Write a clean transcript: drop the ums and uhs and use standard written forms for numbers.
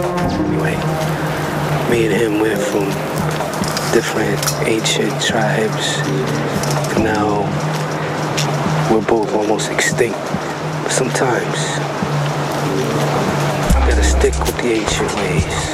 Anyway, me and him went from different ancient tribes, and now we're both almost extinct. But sometimes I gotta stick with the ancient ways.